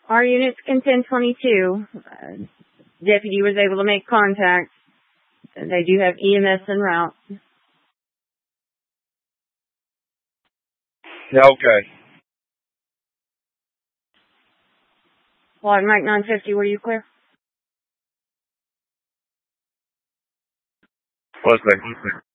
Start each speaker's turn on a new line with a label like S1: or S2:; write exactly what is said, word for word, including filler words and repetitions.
S1: Our units can ten twenty-two. Uh, deputy was able to make contact. They do have E M S en route.
S2: Yeah, okay.
S1: Well, Mike nine fifty, were you clear?
S2: What's that?